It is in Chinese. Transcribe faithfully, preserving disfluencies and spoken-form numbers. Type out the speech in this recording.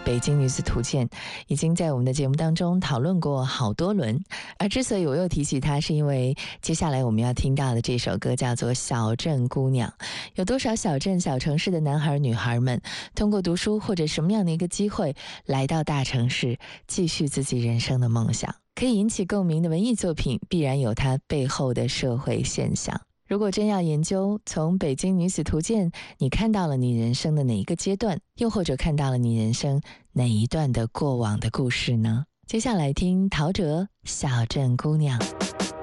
北京女子图鉴》，已经在我们的节目当中讨论过好多轮。而之所以我又提起它，是因为接下来我们要听到的这首歌叫做《小镇姑娘》。有多少小镇小城市的男孩女孩们，通过读书或者什么样的一个机会来到大城市，继续自己人生的梦想。可以引起共鸣的文艺作品，必然有它背后的社会现象。如果真要研究，从《北京女子图鉴》，你看到了你人生的哪一个阶段，又或者看到了你人生哪一段的过往的故事呢？接下来听陶喆《小镇姑娘》。